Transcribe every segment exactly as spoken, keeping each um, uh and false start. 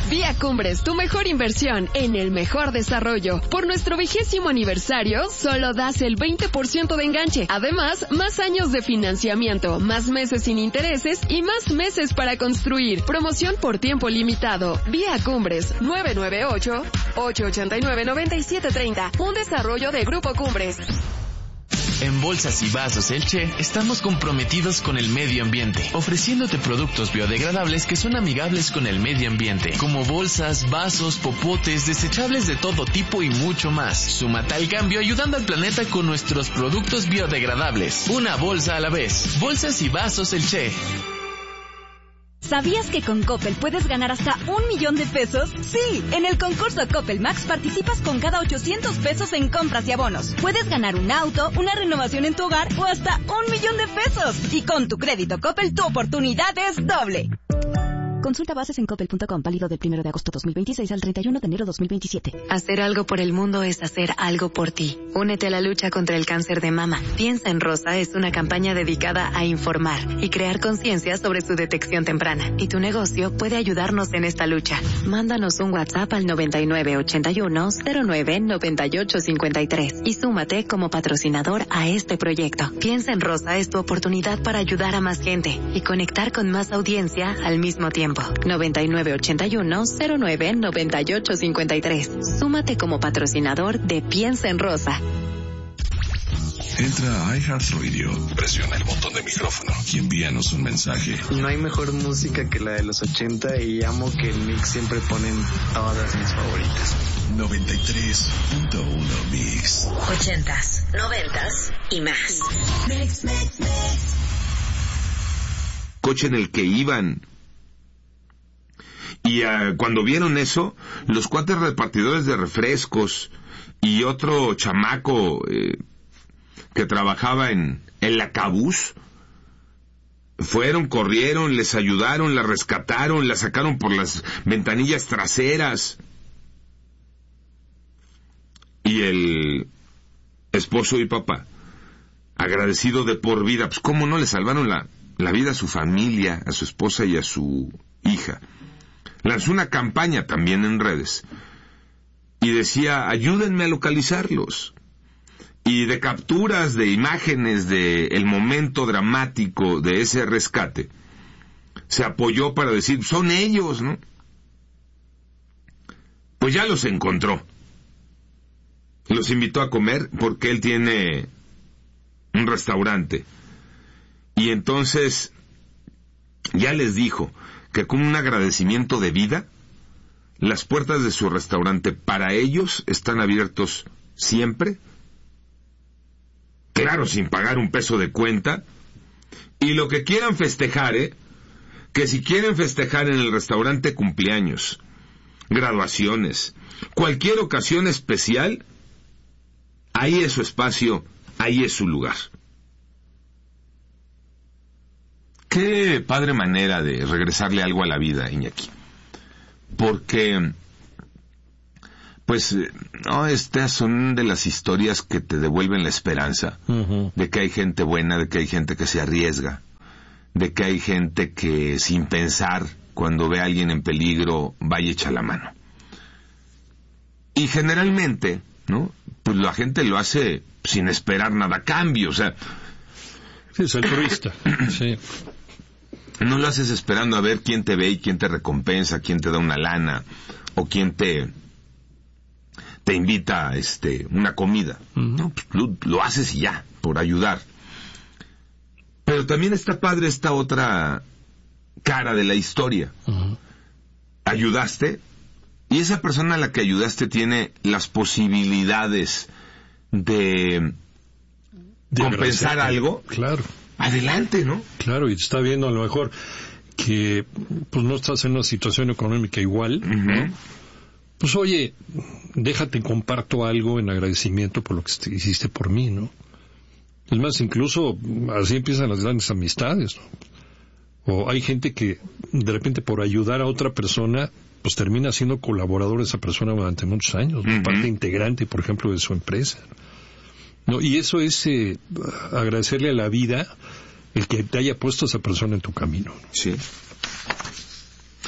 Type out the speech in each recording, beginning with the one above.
Vía Cumbres, tu mejor inversión en el mejor desarrollo. Por nuestro vigésimo aniversario, solo das el veinte por ciento de enganche. Además, más años de financiamiento, más meses sin intereses y más meses para construir. Promoción por tiempo limitado. Vía Cumbres, nueve nueve ocho, ocho ocho nueve, nueve siete tres cero. Un desarrollo de Grupo Cumbres. En Bolsas y Vasos El Che estamos comprometidos con el medio ambiente, ofreciéndote productos biodegradables que son amigables con el medio ambiente, como bolsas, vasos, popotes, desechables de todo tipo y mucho más. Súmate al cambio ayudando al planeta con nuestros productos biodegradables. Una bolsa a la vez. Bolsas y Vasos El Che. ¿Sabías que con Coppel puedes ganar hasta un millón de pesos? Sí, en el concurso Coppel Max participas con cada ochocientos pesos en compras y abonos. Puedes ganar un auto, una renovación en tu hogar o hasta un millón de pesos. Y con tu crédito Coppel tu oportunidad es doble. Consulta bases en coppel punto com, válido del primero de agosto dos mil veintiséis al treinta y uno de enero dos mil veintisiete. Hacer algo por el mundo es hacer algo por ti. Únete a la lucha contra el cáncer de mama. Piensa en Rosa es una campaña dedicada a informar y crear conciencia sobre su detección temprana. Y tu negocio puede ayudarnos en esta lucha. Mándanos un WhatsApp al noventa y nueve ochenta y uno cero nueve noventa y ocho cincuenta y tres y súmate como patrocinador a este proyecto. Piensa en Rosa es tu oportunidad para ayudar a más gente y conectar con más audiencia al mismo tiempo. noventa y nueve ochenta y uno cero nueve noventa y ocho cincuenta y tres. Súmate como patrocinador de Piensa en Rosa. Entra a iHeartRadio, presiona el botón de micrófono y envíanos un mensaje. No hay mejor música que la de los ochenta y amo que en Mix siempre ponen todas mis favoritas. noventa y tres punto uno Mix. Ochentas, noventas y más. Mix, mix, mix. Coche en el que iban. Y uh, cuando vieron eso, los cuates repartidores de refrescos y otro chamaco eh, que trabajaba en el Lacabús, fueron, corrieron, les ayudaron, la rescataron, la sacaron por las ventanillas traseras. Y el esposo y papá, agradecido de por vida, pues cómo no le salvaron la, la vida a su familia, a su esposa y a su hija. Lanzó una campaña también en redes y decía, ayúdenme a localizarlos. Y de capturas de imágenes de el momento dramático de ese rescate, se apoyó para decir, son ellos, ¿no? Pues ya los encontró. Los invitó a comer porque él tiene un restaurante. Y entonces ya les dijo que con un agradecimiento de vida, las puertas de su restaurante para ellos están abiertos siempre, claro, sin pagar un peso de cuenta, y lo que quieran festejar, ¿eh? Que si quieren festejar en el restaurante cumpleaños, graduaciones, cualquier ocasión especial, ahí es su espacio, ahí es su lugar. Qué padre manera de regresarle algo a la vida, Iñaki. Porque, pues, no, estas son de las historias que te devuelven la esperanza, uh-huh. de que hay gente buena, de que hay gente que se arriesga, de que hay gente que sin pensar, cuando ve a alguien en peligro, va y echa la mano. Y generalmente, ¿no? Pues la gente lo hace sin esperar nada a cambio, o sea... Sí, es altruista, sí. No lo haces esperando a ver quién te ve y quién te recompensa, quién te da una lana, o quién te te invita a este, una comida. Uh-huh. No, pues, lo, lo haces y ya, por ayudar. Pero también está padre esta otra cara de la historia. Uh-huh. Ayudaste, y esa persona a la que ayudaste tiene las posibilidades de, de compensar algo. Claro. Adelante, ¿no? Claro, y está viendo a lo mejor que pues no estás en una situación económica igual, uh-huh. ¿no? Pues oye, déjate, comparto algo en agradecimiento por lo que hiciste por mí, ¿no? Es más, incluso así empiezan las grandes amistades, ¿no? O hay gente que de repente por ayudar a otra persona pues termina siendo colaborador de esa persona durante muchos años, ¿no? Uh-huh. Parte integrante, por ejemplo, de su empresa, ¿no? Y eso es eh, agradecerle a la vida el que te haya puesto a esa persona en tu camino. Sí.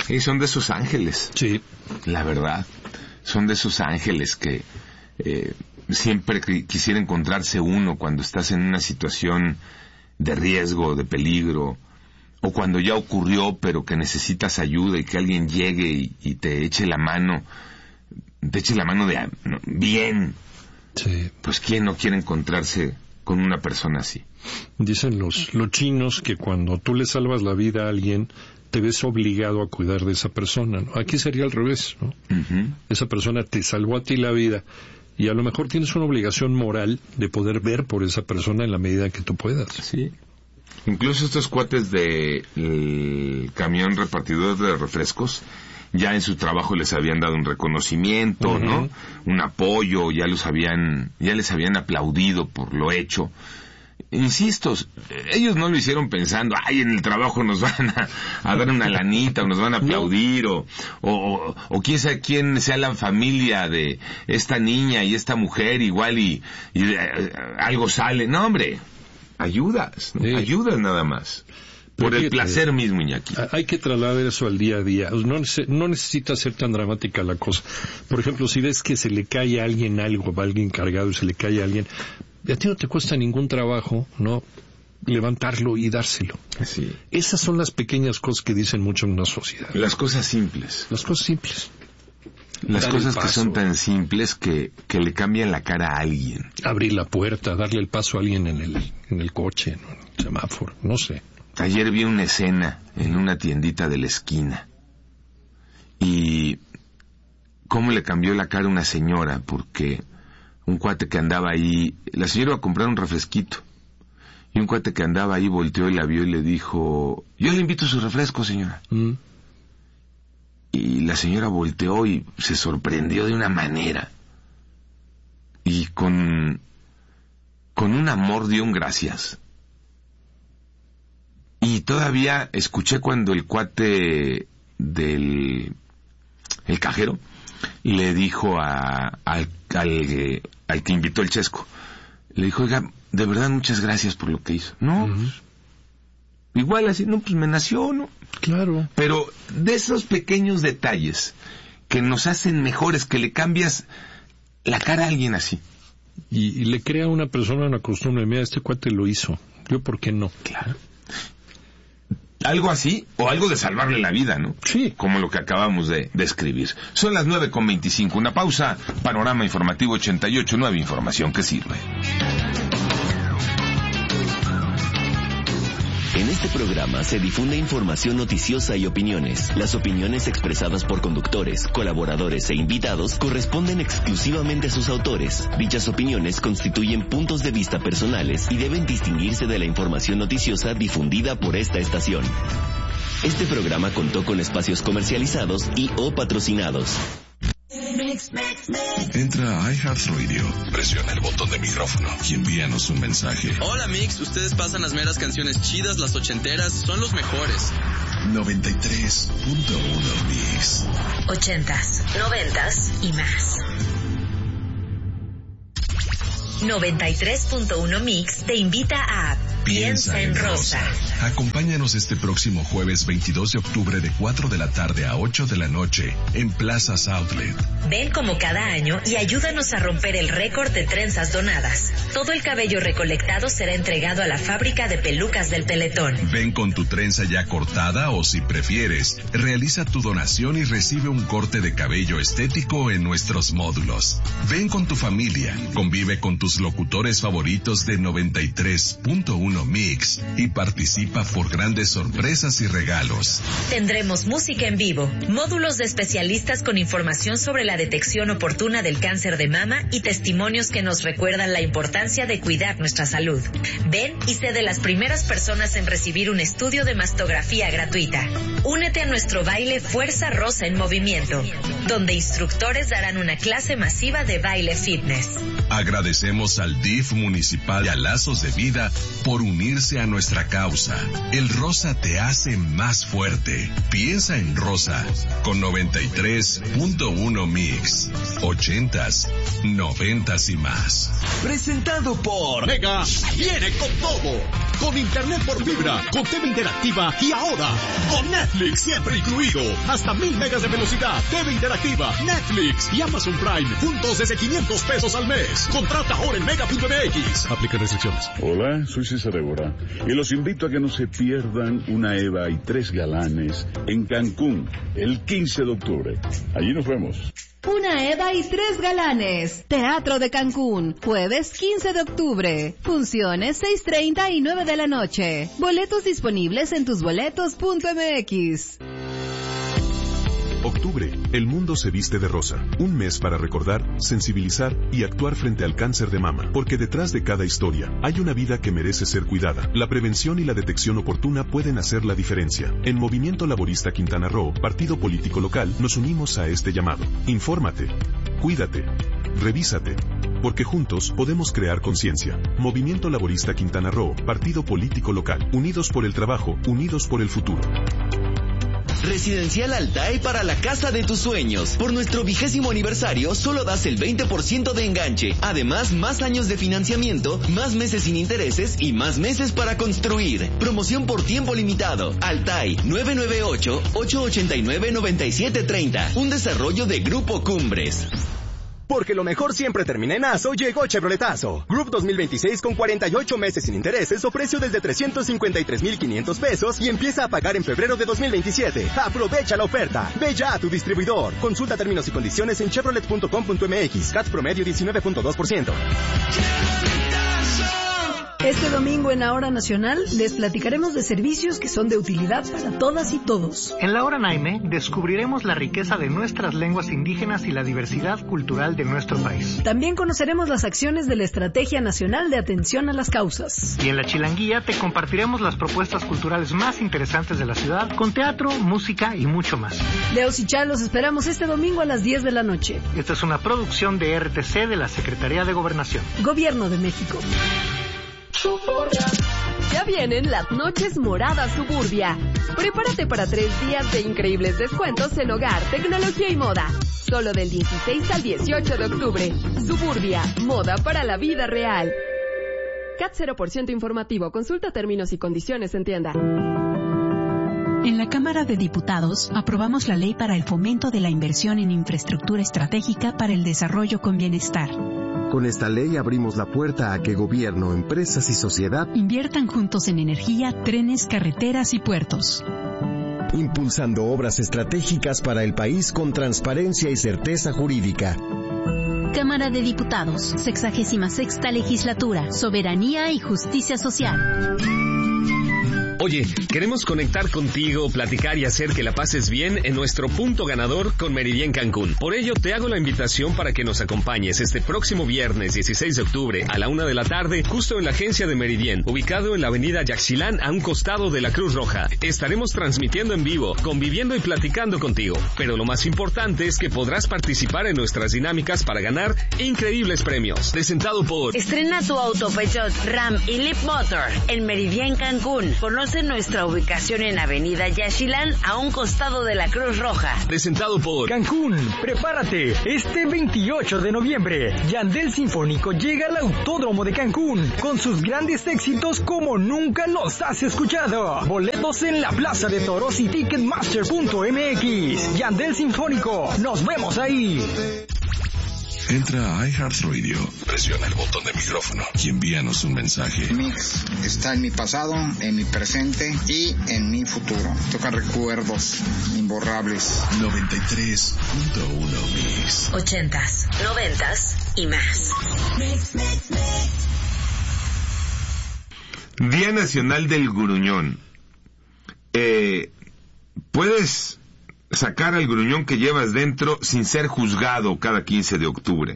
Y son de esos ángeles. Sí. La verdad. Son de esos ángeles que eh, siempre quisiera encontrarse uno cuando estás en una situación de riesgo, de peligro, o cuando ya ocurrió pero que necesitas ayuda y que alguien llegue y, y te eche la mano, te eche la mano de no, bien. Sí. Pues quién no quiere encontrarse con una persona así. Dicen los, los chinos que cuando tú le salvas la vida a alguien, te ves obligado a cuidar de esa persona, ¿no? Aquí sería al revés, ¿no? Uh-huh. Esa persona te salvó a ti la vida y a lo mejor tienes una obligación moral de poder ver por esa persona en la medida que tú puedas. Sí. Incluso estos cuates de el camión repartidor de refrescos, ya en su trabajo les habían dado un reconocimiento, uh-huh. ¿no? Un apoyo, ya los habían, ya les habían aplaudido por lo hecho. Insisto, ellos no lo hicieron pensando, ay, en el trabajo nos van a, a dar una lanita, o nos van a aplaudir, o, o, o quién sabe quién sea la familia de esta niña y esta mujer, igual y, y eh, algo sale. No, hombre, ayudas, ¿no? Sí. Ayudas nada más. Por el placer mismo, Iñaki. Hay que trasladar eso al día a día. No, no necesita ser tan dramática la cosa. Por ejemplo, si ves que se le cae a alguien algo, a alguien cargado y se le cae a alguien, a ti no te cuesta ningún trabajo, ¿no? Levantarlo y dárselo. Sí. Esas son las pequeñas cosas que dicen mucho en una sociedad. Las cosas simples. Las cosas simples. Las Dar cosas que son tan simples que, que le cambian la cara a alguien. Abrir la puerta, darle el paso a alguien en el, en el coche, ¿no? En el semáforo, no sé. Ayer vi una escena en una tiendita de la esquina y cómo le cambió la cara a una señora porque un cuate que andaba ahí, la señora iba a comprar un refresquito y un cuate que andaba ahí volteó y la vio y le dijo, yo le invito su refresco, señora. Mm. Y la señora volteó y se sorprendió de una manera y con con un amor dio un gracias. Y todavía escuché cuando el cuate del el cajero le dijo a, al, al, al que invitó el chesco, le dijo, oiga, de verdad muchas gracias por lo que hizo. No, uh-huh. pues, igual así, no, pues me nació, ¿no? Claro. Pero de esos pequeños detalles que nos hacen mejores, que le cambias la cara a alguien así. Y, y le crea a una persona una costumbre, mira, este cuate lo hizo, yo por qué no. Claro. Algo así, o algo de salvarle la vida, ¿no? Sí. Como lo que acabamos de describir. Son las nueve con veinticinco. Una pausa. Panorama Informativo ochenta y ocho. Nueva información que sirve. En este programa se difunde información noticiosa y opiniones. Las opiniones expresadas por conductores, colaboradores e invitados corresponden exclusivamente a sus autores. Dichas opiniones constituyen puntos de vista personales y deben distinguirse de la información noticiosa difundida por esta estación. Este programa contó con espacios comercializados y o patrocinados. Entra a iHeartRadio, presiona el botón de micrófono y envíanos un mensaje. Hola Mix, ustedes pasan las meras canciones chidas, las ochenteras, son los mejores. noventa y tres punto uno Mix. Ochentas, noventas y más. noventa y tres punto uno Mix te invita a Piensa en Rosa. Acompáñanos este próximo jueves veintidós de octubre de cuatro de la tarde a ocho de la noche en Plazas Outlet. Ven como cada año y ayúdanos a romper el récord de trenzas donadas. Todo el cabello recolectado será entregado a la fábrica de pelucas del Teletón. Ven con tu trenza ya cortada o, si prefieres, realiza tu donación y recibe un corte de cabello estético en nuestros módulos. Ven con tu familia, convive con tus locutores favoritos de noventa y tres punto uno Mix y participa por grandes sorpresas y regalos. Tendremos música en vivo, módulos de especialistas con información sobre la detección oportuna del cáncer de mama y testimonios que nos recuerdan la importancia de cuidar nuestra salud. Ven y sé de las primeras personas en recibir un estudio de mastografía gratuita. Únete a nuestro baile Fuerza Rosa en Movimiento, donde instructores darán una clase masiva de baile fitness. Agradecemos al D I F municipal y a Lazos de Vida por por unirse a nuestra causa. El rosa te hace más fuerte. Piensa en rosa con noventa y tres punto uno Mix. Ochentas, noventas y más. Presentado por Mega. Viene con todo. Con internet por fibra, con T V interactiva y ahora con Netflix siempre incluido. Hasta mil megas de velocidad. T V interactiva, Netflix y Amazon Prime. Juntos desde quinientos pesos al mes. Contrata ahora en mega punto m x. Aplica restricciones. Hola, soy César Évora y los invito a que no se pierdan una Eva y tres galanes en Cancún el quince de octubre. Allí nos vemos. Una Eva y tres galanes. Teatro de Cancún. Jueves quince de octubre. Funciones seis treinta y nueve de la noche. Boletos disponibles en tusboletos punto m x. Octubre, el mundo se viste de rosa. Un mes para recordar, sensibilizar y actuar frente al cáncer de mama. Porque detrás de cada historia hay una vida que merece ser cuidada. La prevención y la detección oportuna pueden hacer la diferencia. En Movimiento Laborista Quintana Roo, partido político local, nos unimos a este llamado. Infórmate, cuídate, revísate. Porque juntos podemos crear conciencia. Movimiento Laborista Quintana Roo, partido político local. Unidos por el trabajo, unidos por el futuro. Residencial Altay para la casa de tus sueños. Por nuestro vigésimo aniversario, solo das el veinte por ciento de enganche. Además, más años de financiamiento, más meses sin intereses y más meses para construir. Promoción por tiempo limitado. Altay, nueve nueve ocho, ocho ocho nueve, nueve siete tres cero. Un desarrollo de Grupo Cumbres. Porque lo mejor siempre termina en Aso, llegó Chevroletazo. Group dos mil veintiséis con cuarenta y ocho meses sin intereses, ofrece desde trescientos cincuenta y tres mil quinientos pesos y empieza a pagar en febrero de dos mil veintisiete. Aprovecha la oferta. Ve ya a tu distribuidor. Consulta términos y condiciones en chevrolet punto com punto m x. C A T promedio diecinueve punto dos por ciento. Este domingo en la Hora Nacional les platicaremos de servicios que son de utilidad para todas y todos. En la Hora Naime descubriremos la riqueza de nuestras lenguas indígenas y la diversidad cultural de nuestro país. También conoceremos las acciones de la Estrategia Nacional de Atención a las Causas. Y en la Chilanguía te compartiremos las propuestas culturales más interesantes de la ciudad con teatro, música y mucho más. Leos y Chá los esperamos este domingo a las diez de la noche. Esta es una producción de R T C de la Secretaría de Gobernación. Gobierno de México. Ya vienen las noches moradas Suburbia. Prepárate para tres días de increíbles descuentos en hogar, tecnología y moda. Solo del dieciséis al dieciocho de octubre. Suburbia, moda para la vida real. C A T cero por ciento informativo. Consulta términos y condiciones en tienda. En la Cámara de Diputados aprobamos la ley para el fomento de la inversión en infraestructura estratégica para el desarrollo con bienestar. Con esta ley abrimos la puerta a que gobierno, empresas y sociedad inviertan juntos en energía, trenes, carreteras y puertos. Impulsando obras estratégicas para el país con transparencia y certeza jurídica. Cámara de Diputados, sexagésima sexta legislatura, soberanía y justicia social. Oye, queremos conectar contigo, platicar y hacer que la pases bien en nuestro punto ganador con Meridian Cancún. Por ello, te hago la invitación para que nos acompañes este próximo viernes dieciséis de octubre a la una de la tarde, justo en la agencia de Meridian, ubicado en la avenida Yaxchilán, a un costado de la Cruz Roja. Estaremos transmitiendo en vivo, conviviendo y platicando contigo. Pero lo más importante es que podrás participar en nuestras dinámicas para ganar increíbles premios. Presentado por... Estrena tu auto Peugeot, Ram y Leap Motor en Meridian Cancún. Conoce nuestra ubicación en Avenida Yaxchilán, a un costado de la Cruz Roja. Presentado por Cancún. Prepárate, este veintiocho de noviembre, Yandel Sinfónico llega al Autódromo de Cancún con sus grandes éxitos como nunca los has escuchado. Boletos en la Plaza de Toros y Ticketmaster punto m x. Yandel Sinfónico, nos vemos ahí. Entra a iHeartRadio, presiona el botón de micrófono y envíanos un mensaje. Mix está en mi pasado, en mi presente y en mi futuro. Toca recuerdos imborrables. noventa y tres punto uno Mix. Ochentas, noventas y más. Mix, mix, mix. Día Nacional del Gruñón. Eh, puedes sacar al gruñón que llevas dentro sin ser juzgado cada quince de octubre.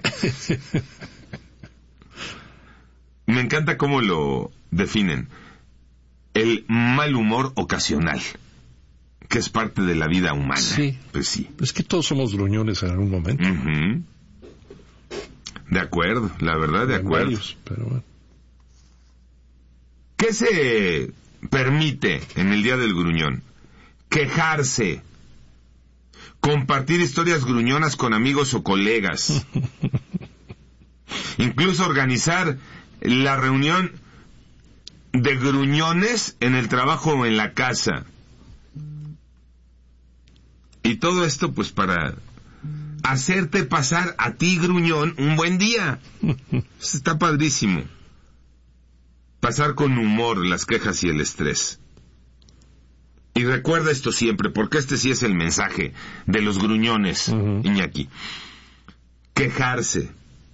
Me encanta cómo lo definen. El mal humor ocasional, que es parte de la vida humana. Sí. Pues sí. Es que todos somos gruñones en algún momento. Uh-huh. De acuerdo, la verdad, de, de acuerdo. Varios, pero bueno. ¿Qué se permite en el Día del Gruñón? Quejarse, compartir historias gruñonas con amigos o colegas, incluso organizar la reunión de gruñones en el trabajo o en la casa. Y todo esto pues para hacerte pasar a ti, gruñón, un buen día. Está padrísimo. Pasar con humor las quejas y el estrés. Y recuerda esto siempre, porque este sí es el mensaje de los gruñones, uh-huh. Iñaki. Quejarse,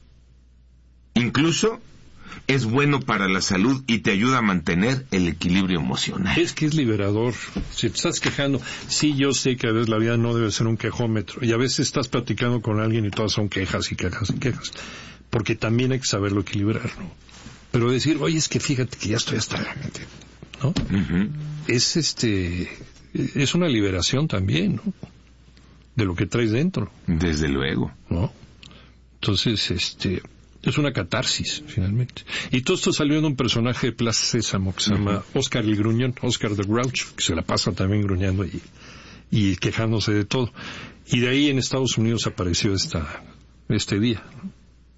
incluso, es bueno para la salud y te ayuda a mantener el equilibrio emocional. Es que es liberador. Si te estás quejando, sí, yo sé que a veces la vida no debe ser un quejómetro, y a veces estás platicando con alguien y todas son quejas y quejas y quejas, porque también hay que saberlo equilibrar, ¿no? Pero decir, oye, es que fíjate que ya estoy hasta la mente, ¿no? Uh-huh. Es este, es una liberación también, ¿no? De lo que traes dentro. Desde luego. ¿No? Entonces, este, es una catarsis, finalmente. Y todo esto salió de un personaje de Plaza Sésamo que se uh-huh. llama Oscar el Gruñón, Oscar the Grouch, que se la pasa también gruñando y, y quejándose de todo. Y de ahí en Estados Unidos apareció esta, este día, ¿no?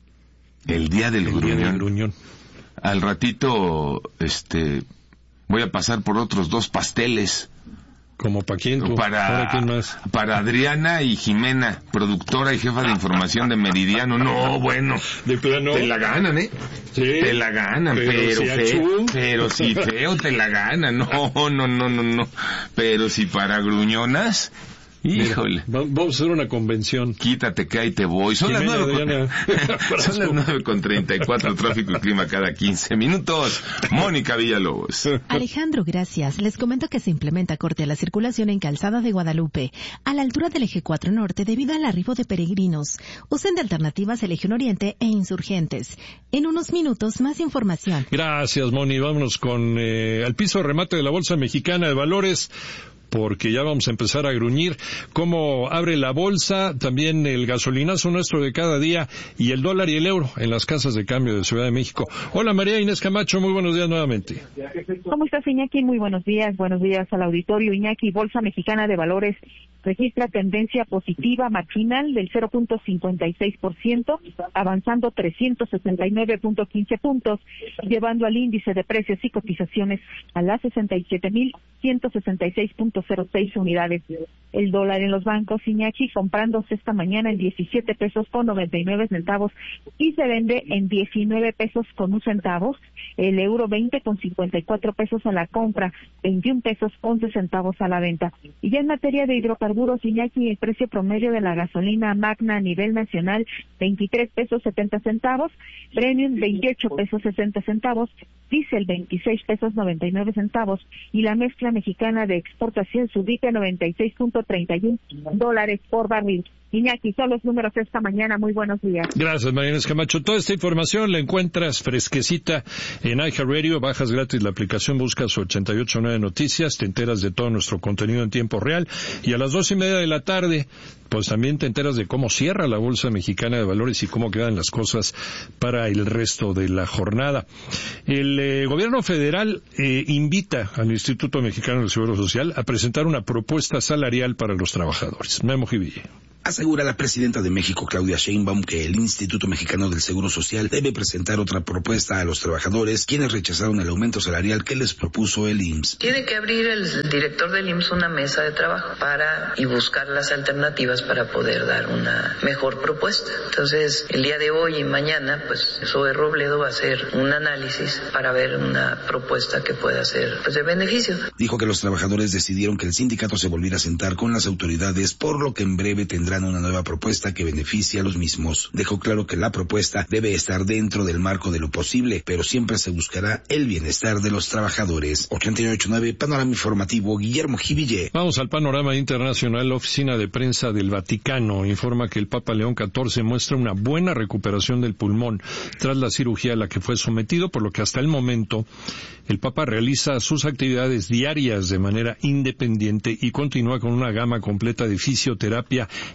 El Día del el Gruñón. Día del Gruñón. Al ratito, este, voy a pasar por otros dos pasteles. ¿Como para quién? Tú? Para, ¿Para quién más? Para Adriana y Jimena, productora y jefa de información de Meridiano. No, bueno. ¿De plano? Te la ganan, ¿eh? Sí. Te la ganan, pero, pero si feo. Pero si feo te la ganan. No, no, no, no, no. Pero si para gruñonas... Híjole. Mira, vamos a hacer una convención. Quítate que ahí te voy. Son Jimena, las nueve con... Son las nueve con treinta y cuatro, tráfico y clima cada quince minutos. Mónica Villalobos. Alejandro, gracias. Les comento que se implementa corte a la circulación en Calzada de Guadalupe, a la altura del eje cuatro Norte, debido al arribo de peregrinos. Usen de alternativas el eje Oriente e Insurgentes. En unos minutos, más información. Gracias, Moni. Vámonos con eh, al piso de remate de la Bolsa Mexicana de Valores, porque ya vamos a empezar a gruñir cómo abre la bolsa, también el gasolinazo nuestro de cada día y el dólar y el euro en las casas de cambio de Ciudad de México. Hola, María Inés Camacho, muy buenos días nuevamente. ¿Cómo estás, Iñaki? Muy buenos días, buenos días al auditorio. Iñaki, Bolsa Mexicana de Valores registra tendencia positiva marginal del cero punto cincuenta y seis por ciento, avanzando trescientos sesenta y nueve punto quince puntos, llevando al índice de precios y cotizaciones a las sesenta y siete mil ciento sesenta y seis punto cero seis unidades. El dólar en los bancos, Iñaki, comprándose esta mañana en diecisiete pesos con noventa y nueve centavos y se vende en diecinueve pesos con un centavo. El euro veinte con cincuenta y cuatro pesos a la compra, veintiún pesos once centavos a la venta. Y ya en materia de hidrocarburos, Iñaki, el precio promedio de la gasolina magna a nivel nacional, veintitrés pesos setenta centavos, premium veintiocho pesos sesenta centavos, diésel veintiséis pesos noventa y nueve centavos y la mezcla mexicana de exportación se ubica en noventa y seis punto treinta y uno dólares por barril. Iñaki, son los números esta mañana. Muy buenos días. Gracias, María Inés Camacho. Toda esta información la encuentras fresquecita en iHeartRadio. Bajas gratis la aplicación, buscas ochenta y ocho punto nueve Noticias, te enteras de todo nuestro contenido en tiempo real. Y a las dos y media de la tarde, pues también te enteras de cómo cierra la Bolsa Mexicana de Valores y cómo quedan las cosas para el resto de la jornada. El eh, gobierno federal eh, invita al Instituto Mexicano del Seguro Social a presentar una propuesta salarial para los trabajadores. Memo Jiville. Asegura la presidenta de México, Claudia Sheinbaum, que el Instituto Mexicano del Seguro Social debe presentar otra propuesta a los trabajadores, quienes rechazaron el aumento salarial que les propuso el I M S S. Tiene que abrir el director del I M S S una mesa de trabajo para y buscar las alternativas para poder dar una mejor propuesta. Entonces, el día de hoy y mañana, pues, Zoe Robledo va a hacer un análisis para ver una propuesta que pueda ser, pues, de beneficio. Dijo que los trabajadores decidieron que el sindicato se volviera a sentar con las autoridades, por lo que en breve tendrá una nueva propuesta que beneficie a los mismos. Dejó claro que la propuesta debe estar dentro del marco de lo posible, pero siempre se buscará el bienestar de los trabajadores. ochenta y ocho punto nueve, Panorama Informativo, Guillermo Jiville. Vamos al panorama internacional. La Oficina de Prensa del Vaticano informa que el Papa León catorce muestra una buena recuperación del pulmón tras la cirugía a la que fue sometido, por lo que hasta el momento el Papa realiza sus actividades diarias de manera independiente y continúa con una gama completa de fisioterapia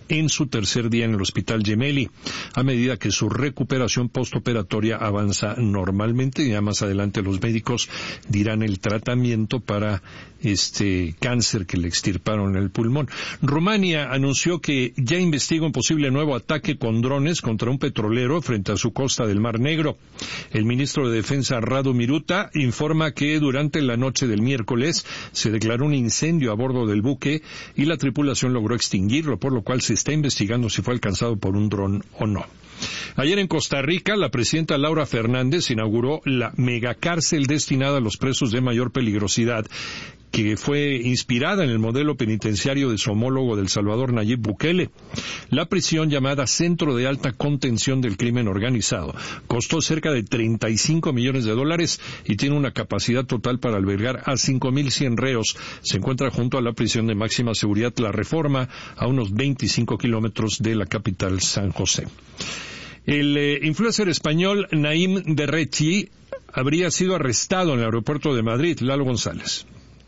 en su tercer día en el Hospital Gemelli, a medida que su recuperación postoperatoria avanza normalmente. Ya más adelante los médicos dirán el tratamiento para este cáncer que le extirparon en el pulmón. Rumania anunció que ya investiga un posible nuevo ataque con drones contra un petrolero frente a su costa del Mar Negro. El ministro de Defensa Radu Miruta informa que durante la noche del miércoles se declaró un incendio a bordo del buque y la tripulación logró extinguirlo, por lo cual se está investigando si fue alcanzado por un dron o no. Ayer en Costa Rica, la presidenta Laura Fernández inauguró la megacárcel destinada a los presos de mayor peligrosidad, que fue inspirada en el modelo penitenciario de su homólogo de El Salvador, Nayib Bukele. La prisión, llamada Centro de Alta Contención del Crimen Organizado, costó cerca de treinta y cinco millones de dólares y tiene una capacidad total para albergar a cinco mil cien reos. Se encuentra junto a la prisión de máxima seguridad La Reforma, a unos veinticinco kilómetros de la capital, San José. El eh, influencer español Naim Derrechi habría sido arrestado en el aeropuerto de Madrid. Lalo González.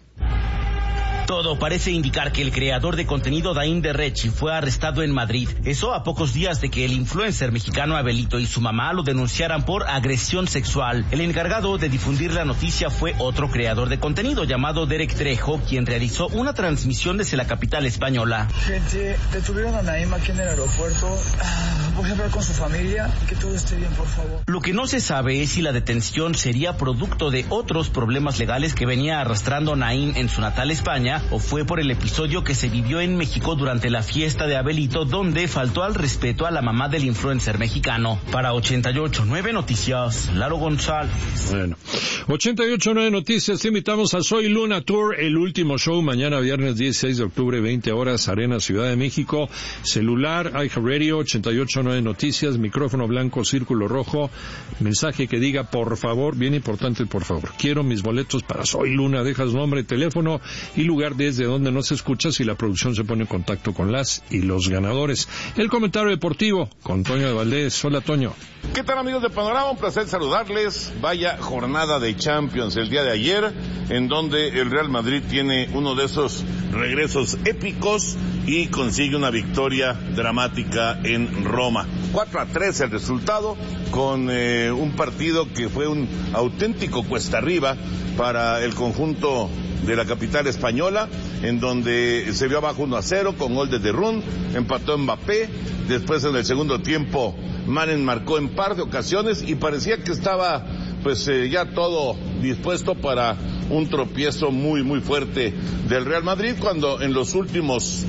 Todo parece indicar que el creador de contenido Naim Derrechi fue arrestado en Madrid. Eso a pocos días de que el influencer mexicano Abelito y su mamá lo denunciaran por agresión sexual. El encargado de difundir la noticia fue otro creador de contenido llamado Derek Trejo, quien realizó una transmisión desde la capital española. Gente, detuvieron a Naim aquí en el aeropuerto. Voy a hablar con su familia, que todo esté bien, por favor. Lo que no se sabe es si la detención sería producto de otros problemas legales que venía arrastrando Naim en su natal España, o fue por el episodio que se vivió en México durante la fiesta de Abelito, donde faltó al respeto a la mamá del influencer mexicano. Para ochenta y ocho punto nueve Noticias, Lalo González. Bueno, ochenta y ocho punto nueve Noticias, te invitamos a Soy Luna Tour, el último show mañana viernes dieciséis de octubre, veinte horas, Arena Ciudad de México. Celular, iHeartRadio, ochenta y ocho punto nueve Noticias, micrófono blanco, círculo rojo, mensaje que diga por favor, bien importante por favor, quiero mis boletos para Soy Luna, dejas nombre, teléfono y lugar desde donde nos escuchas y la producción se pone en contacto con las y los ganadores. El comentario deportivo con Toño de Valdés. Hola, Toño. ¿Qué tal, amigos de Panorama? Un placer saludarles. Vaya jornada de Champions el día de ayer, en donde el Real Madrid tiene uno de esos regresos épicos y consigue una victoria dramática en Roma. cuatro a tres el resultado, con eh, un partido que fue un auténtico cuesta arriba para el conjunto de la capital española, en donde se vio abajo uno a cero con gol de De Roon, empató Mbappé, después en el segundo tiempo Manen marcó en par de ocasiones y parecía que estaba pues eh, ya todo dispuesto para un tropiezo muy muy fuerte del Real Madrid, cuando en los últimos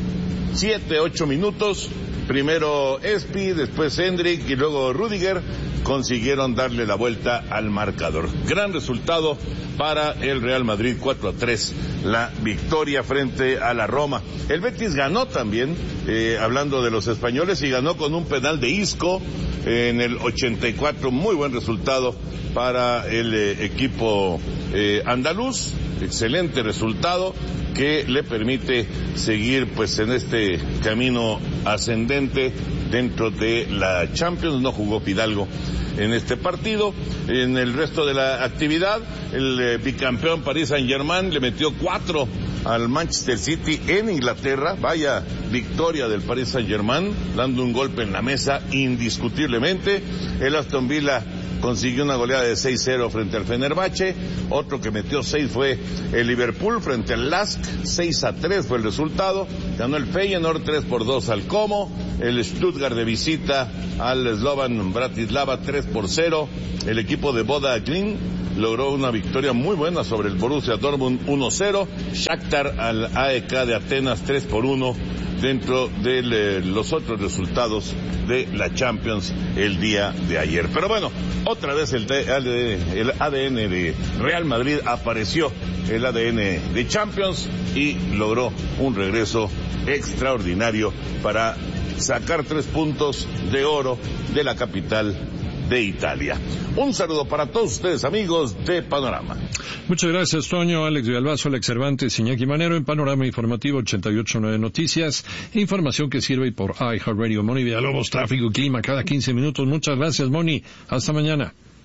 siete, ocho minutos, primero Espi, después Hendrik y luego Rüdiger consiguieron darle la vuelta al marcador. Gran resultado para el Real Madrid, cuatro a tres, la victoria frente a la Roma. El Betis ganó también, eh, hablando de los españoles, y ganó con un penal de Isco eh, en el ochenta y cuatro, muy buen resultado para el eh, equipo eh, andaluz, excelente resultado que le permite seguir pues en este camino ascendente dentro de la Champions. No jugó Fidalgo en este partido. En el resto de la actividad, el eh, bicampeón Paris Saint-Germain le metió cuatro al Manchester City en Inglaterra. Vaya victoria del Paris Saint-Germain, dando un golpe en la mesa indiscutiblemente. El Aston Villa consiguió una goleada de seis cero frente al Fenerbahce. Otro que metió seis fue el Liverpool frente al Lask, seis a tres fue el resultado. Ganó el Feyenoord tres por dos al Como. El Stuttgart de visita al Slovan Bratislava tres por cero. El equipo de Boda Glimt logró una victoria muy buena sobre el Borussia Dortmund uno cero. Shakhtar al A E K de Atenas tres por uno. Dentro de eh, los otros resultados de la Champions el día de ayer. Pero bueno, otra vez el, el A D N de Real Madrid apareció, el A D N de Champions, y logró un regreso extraordinario para sacar tres puntos de oro de la capital de Italia. Un saludo para todos ustedes, amigos de Panorama. Muchas gracias, Toño. Alex Villalbazo, Alex Cervantes, Iñaki Manero en Panorama Informativo ochenta y ocho punto nueve Noticias. Información que sirve por iHeartRadio. Moni Villalobos, tráfico y clima cada quince minutos. Muchas gracias, Moni. Hasta mañana.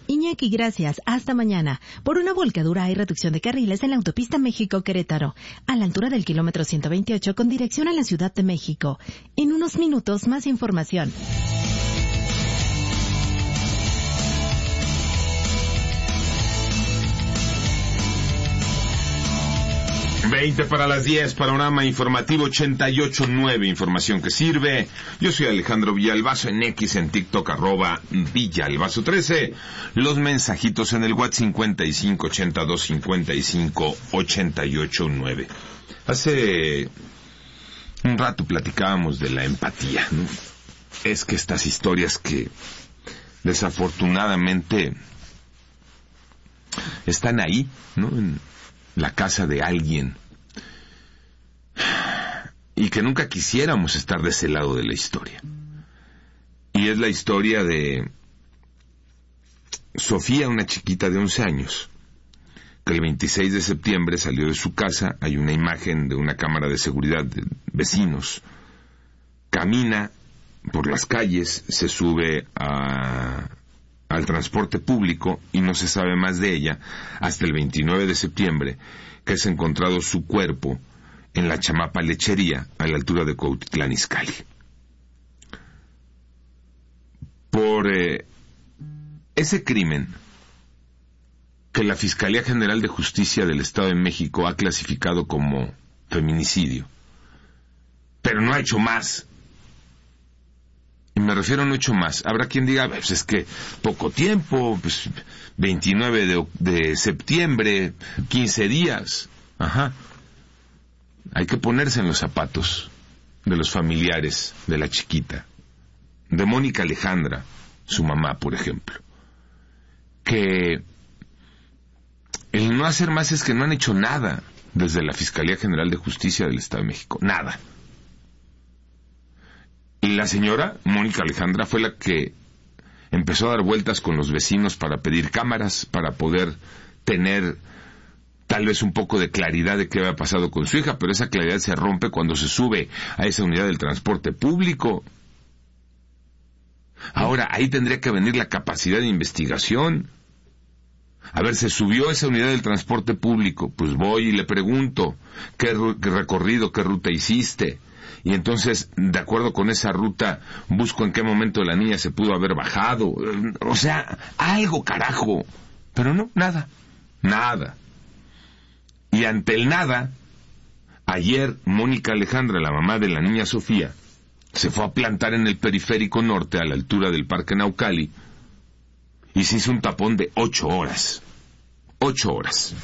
Iñaki, gracias. Hasta mañana. Por una volcadura hay reducción de carriles en la autopista México-Querétaro, a la altura del kilómetro ciento veintiocho con dirección a la Ciudad de México. En unos minutos, más información. veinte para las diez, panorama informativo ochenta y ocho punto nueve, información que sirve. Yo soy Alejandro Villalbazo, en X, en TikTok, arroba Villalbazo trece. Los mensajitos en el WhatsApp cincuenta y cinco ochenta y dos cincuenta y cinco ochenta y ocho nueve. Hace un rato platicábamos de la empatía, ¿no? Es que estas historias que desafortunadamente están ahí, ¿no? En la casa de alguien, y que nunca quisiéramos estar de ese lado de la historia. Y es la historia de Sofía, una chiquita de once años, que el veintiséis de septiembre salió de su casa. Hay una imagen de una cámara de seguridad de vecinos. Camina por las calles, se sube a al transporte público y no se sabe más de ella hasta el veintinueve de septiembre, que es encontrado su cuerpo en la Chamapa Lechería, a la altura de Cuautitlán Izcalli. Por eh, ese crimen que la Fiscalía General de Justicia del Estado de México ha clasificado como feminicidio, pero no ha hecho más. Y me refiero a no hecho más. Habrá quien diga, pues es que poco tiempo, pues veintinueve de, de septiembre, quince días. Ajá. Hay que ponerse en los zapatos de los familiares de la chiquita, de Mónica Alejandra, su mamá, por ejemplo. Que el no hacer más es que no han hecho nada desde la Fiscalía General de Justicia del Estado de México. Nada. Y la señora, Mónica Alejandra, fue la que empezó a dar vueltas con los vecinos para pedir cámaras, para poder tener tal vez un poco de claridad de qué había pasado con su hija, pero esa claridad se rompe cuando se sube a esa unidad del transporte público. Ahora, ahí tendría que venir la capacidad de investigación. A ver, se subió a esa unidad del transporte público, pues voy y le pregunto, ¿qué, qué recorrido, qué ruta hiciste? Y entonces, de acuerdo con esa ruta, busco en qué momento la niña se pudo haber bajado. O sea, algo, carajo. Pero no, nada. Nada. Y ante el nada, ayer Mónica Alejandra, la mamá de la niña Sofía, se fue a plantar en el periférico norte, a la altura del Parque Naucali, y se hizo un tapón de ocho horas. Ocho horas.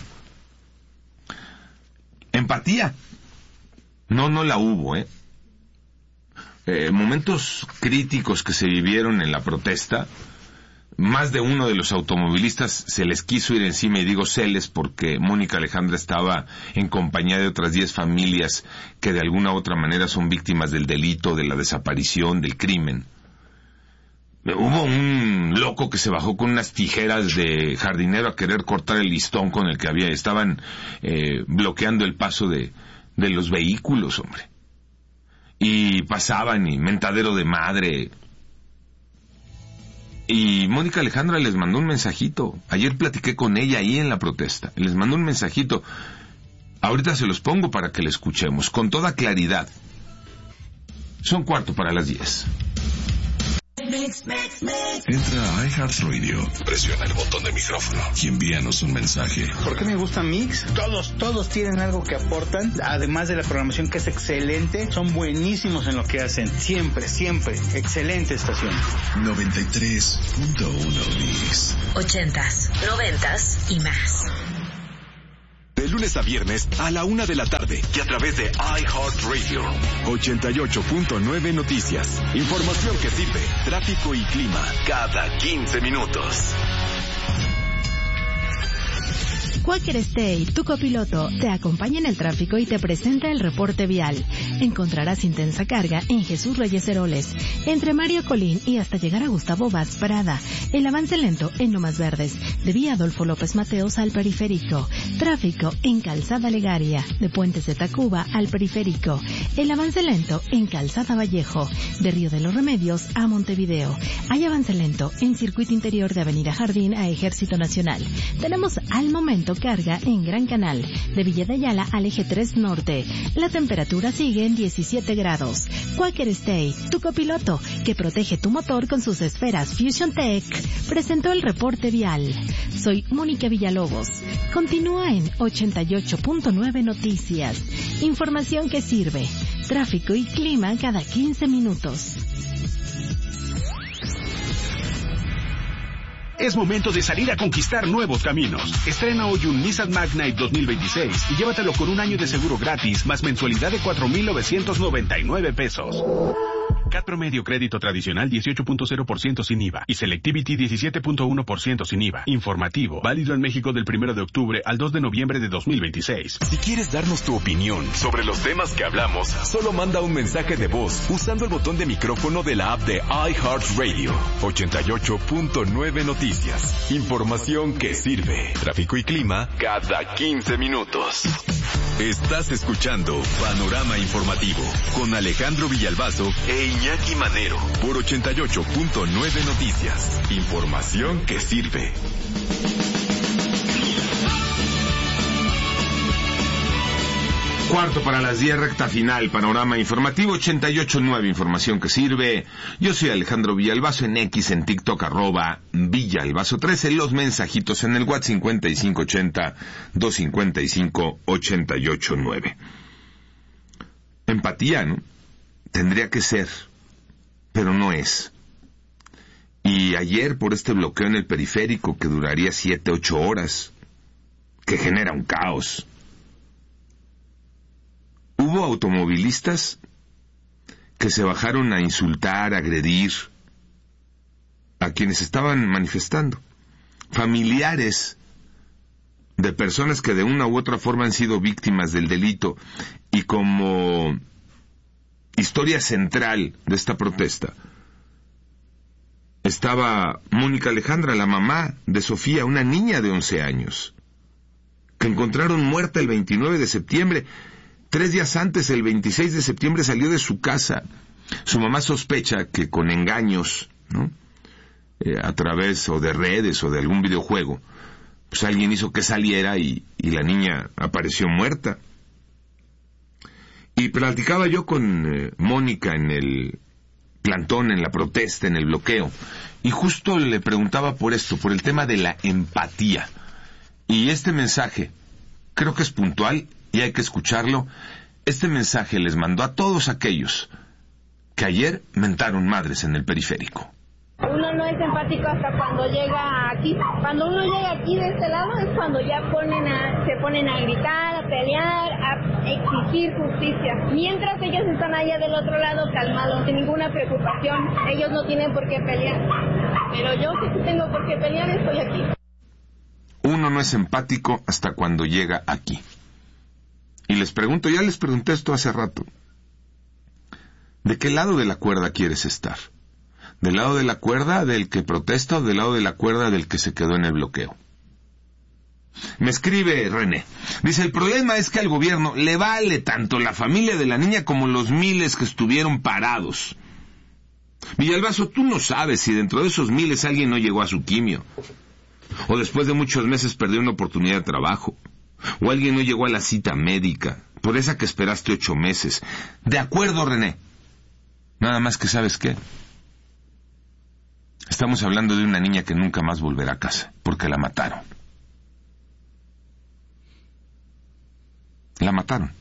Empatía. No, no la hubo, ¿eh? Eh, momentos críticos que se vivieron en la protesta, más de uno de los automovilistas se les quiso ir encima, y digo celes porque Mónica Alejandra estaba en compañía de otras diez familias que de alguna u otra manera son víctimas del delito, de la desaparición, del crimen. Hubo un loco que se bajó con unas tijeras de jardinero a querer cortar el listón con el que había, estaban eh, bloqueando el paso de, de los vehículos, hombre. Y pasaban, y mentadero de madre. Y Mónica Alejandra les mandó un mensajito. Ayer platiqué con ella ahí en la protesta. Les mandó un mensajito. Ahorita se los pongo para que le escuchemos con toda claridad. Son cuarto para las diez. Mix, mix, mix. Entra a iHeartRadio, presiona el botón de micrófono y envíanos un mensaje. ¿Por qué me gusta Mix? Todos, todos tienen algo que aportan, además de la programación que es excelente, son buenísimos en lo que hacen, siempre, siempre, excelente estación. noventa y tres punto uno Mix. Ochentas, noventas y más. De lunes a viernes a la una de la tarde y a través de iHeartRadio. ochenta y ocho punto nueve Noticias. Información que sirve. Tráfico y clima cada quince minutos. Quaker Stay, tu copiloto, te acompaña en el tráfico y te presenta el reporte vial. Encontrarás intensa carga en Jesús Reyes Heroles, entre Mario Colín y hasta llegar a Gustavo Vaz Prada. El avance lento en Lomas Verdes, de vía Adolfo López Mateos al Periférico. Tráfico en Calzada Legaria, de Puentes de Tacuba al Periférico. El avance lento en Calzada Vallejo, de Río de los Remedios a Montevideo. Hay avance lento en Circuito Interior de Avenida Jardín a Ejército Nacional. Tenemos al momento carga en Gran Canal, de Villa de Ayala al Eje tres Norte. La temperatura sigue en diecisiete grados. Quaker Stay, tu copiloto, que protege tu motor con sus esferas Fusion Tech, presentó el reporte vial. Soy Mónica Villalobos. Continúa en ochenta y ocho punto nueve Noticias. Información que sirve. Tráfico y clima cada quince minutos. Es momento de salir a conquistar nuevos caminos. Estrena hoy un Nissan Magnite dos mil veintiséis y llévatelo con un año de seguro gratis, más mensualidad de cuatro mil novecientos noventa y nueve pesos. C A T promedio crédito tradicional dieciocho punto cero por ciento sin I V A y Selectivity diecisiete punto uno por ciento sin I V A. Informativo, válido en México del primero de octubre al dos de noviembre de dos mil veintiséis. Si quieres darnos tu opinión sobre los temas que hablamos, solo manda un mensaje de voz usando el botón de micrófono de la app de iHeartRadio. ochenta y ocho punto nueve Noticias. Información que sirve. Tráfico y clima cada quince minutos. Estás escuchando Panorama Informativo con Alejandro Villalbazo e Iñaki Manero por ochenta y ocho punto nueve Noticias. Información que sirve. Cuarto para las diez, recta final, Panorama Informativo, ochenta y ocho punto nueve, información que sirve. Yo soy Alejandro Villalbazo, en X, en TikTok, arroba Villalbazo trece, los mensajitos en el WhatsApp cincuenta y cinco ochenta, doscientos cincuenta y cinco, ochenta y ocho nueve. Empatía, ¿no? Tendría que ser, pero no es. Y ayer, por este bloqueo en el periférico que duraría siete, ocho horas, que genera un caos, hubo automovilistas que se bajaron a insultar, a agredir a quienes estaban manifestando. Familiares de personas que de una u otra forma han sido víctimas del delito, y como historia central de esta protesta estaba Mónica Alejandra, la mamá de Sofía, una niña de once años, que encontraron muerta el veintinueve de septiembre. Tres días antes, el veintiséis de septiembre, salió de su casa. Su mamá sospecha que con engaños, ¿no? Eh, a través o de redes o de algún videojuego, pues alguien hizo que saliera y, y la niña apareció muerta. Y platicaba yo con eh, Mónica en el plantón, en la protesta, en el bloqueo, y justo le preguntaba por esto, por el tema de la empatía. Y este mensaje creo que es puntual y hay que escucharlo. Este mensaje les mandó a todos aquellos que ayer mentaron madres en el periférico. Uno no es empático hasta cuando llega aquí. Cuando uno llega aquí de este lado es cuando ya ponen a, se ponen a gritar, a pelear, a exigir justicia. Mientras ellos están allá del otro lado calmados, sin ninguna preocupación. Ellos no tienen por qué pelear. Pero yo que sí tengo por qué pelear, estoy aquí. Uno no es empático hasta cuando llega aquí. Y les pregunto, ya les pregunté esto hace rato, ¿de qué lado de la cuerda quieres estar? ¿Del lado de la cuerda del que protesta o del lado de la cuerda del que se quedó en el bloqueo? Me escribe René, dice, el problema es que al gobierno le vale tanto la familia de la niña como los miles que estuvieron parados. Villalbazo, tú no sabes si dentro de esos miles alguien no llegó a su quimio, o después de muchos meses perdió una oportunidad de trabajo, o alguien no llegó a la cita médica, por esa que esperaste ocho meses. De acuerdo, René. Nada más que, ¿sabes qué? Estamos hablando de una niña que nunca más volverá a casa, porque la mataron. La mataron.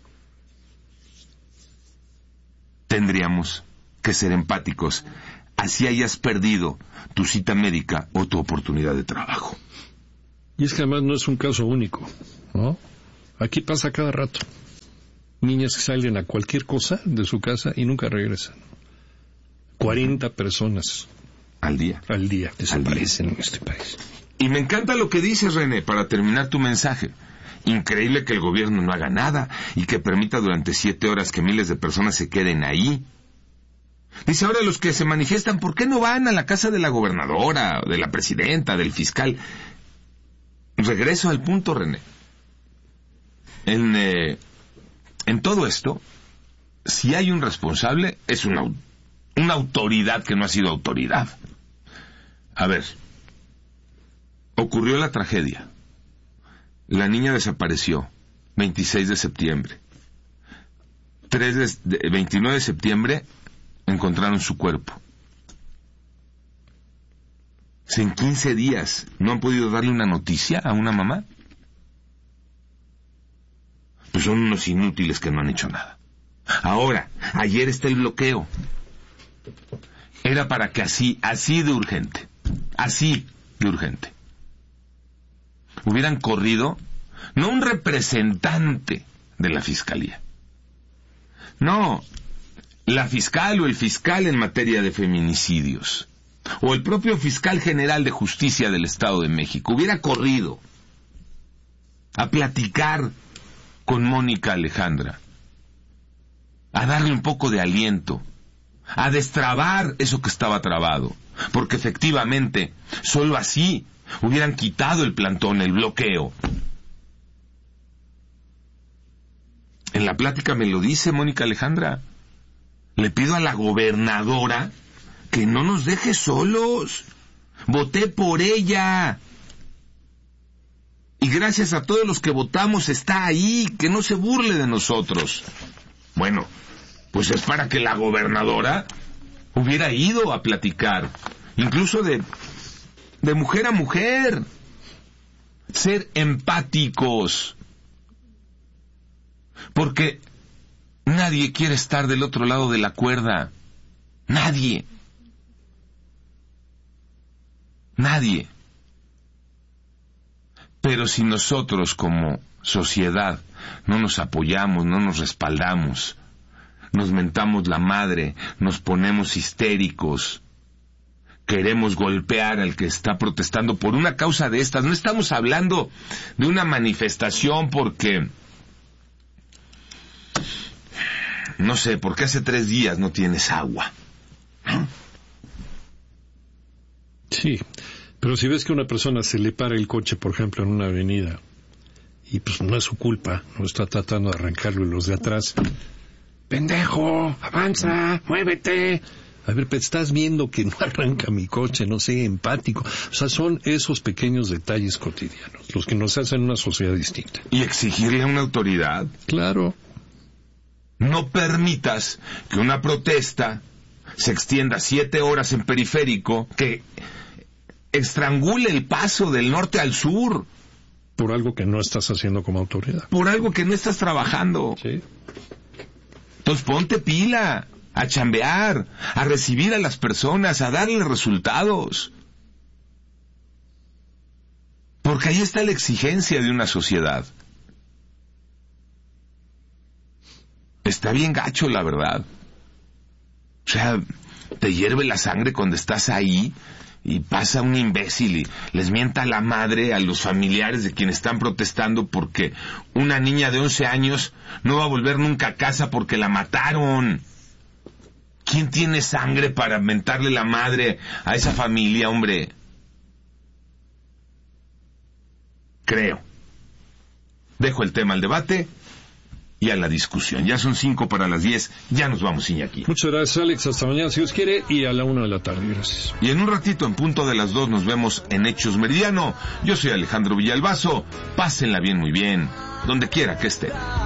Tendríamos que ser empáticos, así hayas perdido tu cita médica o tu oportunidad de trabajo. Y es que además no es un caso único, ¿no? Aquí pasa cada rato. Niñas que salen a cualquier cosa de su casa y nunca regresan. cuarenta personas al día al día desaparecen en este país. Y me encanta lo que dices, René, para terminar tu mensaje. Increíble que el gobierno no haga nada y que permita durante siete horas que miles de personas se queden ahí. Dice, ahora los que se manifiestan, ¿por qué no van a la casa de la gobernadora, de la presidenta, del fiscal? Regreso al punto, René. En, eh, en todo esto, si hay un responsable, es una, una autoridad que no ha sido autoridad. A ver, ocurrió la tragedia. La niña desapareció, veintiséis de septiembre. veintinueve de septiembre encontraron su cuerpo. En quince días no han podido darle una noticia a una mamá. Pues son unos inútiles que no han hecho nada. Ahora, ayer está el bloqueo. Era para que así, así de urgente, así de urgente, hubieran corrido, no un representante de la fiscalía, no, la fiscal o el fiscal en materia de feminicidios, o el propio fiscal general de justicia del Estado de México, hubiera corrido a platicar con Mónica Alejandra, a darle un poco de aliento, a destrabar eso que estaba trabado, porque efectivamente, solo así hubieran quitado el plantón, el bloqueo. En la plática me lo dice Mónica Alejandra. Le pido a la gobernadora que no nos deje solos. Voté por ella. Y gracias a todos los que votamos está ahí, que no se burle de nosotros. Bueno, pues es para que la gobernadora hubiera ido a platicar, incluso de, de mujer a mujer. Ser empáticos. Porque nadie quiere estar del otro lado de la cuerda. Nadie. Nadie. Pero si nosotros como sociedad no nos apoyamos, no nos respaldamos, nos mentamos la madre, nos ponemos histéricos, queremos golpear al que está protestando por una causa de estas, no estamos hablando de una manifestación porque, no sé, porque hace tres días no tienes agua, ¿no? Sí, pero si ves que a una persona se le para el coche, por ejemplo, en una avenida, y pues no es su culpa, no está tratando de arrancarlo y los de atrás, pendejo, avanza, muévete. A ver, pero estás viendo que no arranca mi coche, no sé, empático. O sea, son esos pequeños detalles cotidianos los que nos hacen una sociedad distinta. Y exigirle a una autoridad. Claro. No permitas que una protesta se extienda siete horas en periférico, que estrangule el paso del norte al sur. Por algo que no estás haciendo como autoridad. Por algo que no estás trabajando. Sí. Entonces ponte pila, a chambear, a recibir a las personas, a darles resultados. Porque ahí está la exigencia de una sociedad. Está bien gacho, la verdad. O sea, te hierve la sangre cuando estás ahí y pasa un imbécil y les mienta la madre a los familiares de quienes están protestando porque una niña de once años no va a volver nunca a casa porque la mataron. ¿Quién tiene sangre para mentarle la madre a esa familia, hombre? Creo. Dejo el tema al debate y a la discusión. Ya son cinco para las diez, ya nos vamos, Iñaki. Muchas gracias, Alex, hasta mañana si Dios quiere, y a la una de la tarde, gracias. Y en un ratito, en punto de las dos, nos vemos en Hechos Meridiano. Yo soy Alejandro Villalbazo, pásenla bien, muy bien, donde quiera que estén.